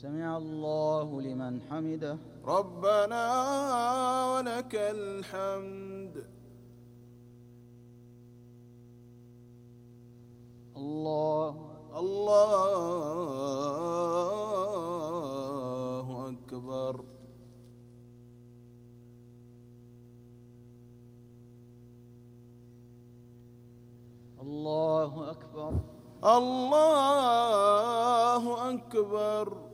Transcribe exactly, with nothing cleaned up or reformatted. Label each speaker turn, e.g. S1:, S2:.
S1: سمع الله لمن حمده.
S2: ربنا ولك الحمد.
S1: الله
S2: الله أكبر.
S1: الله أكبر.
S2: الله أكبر.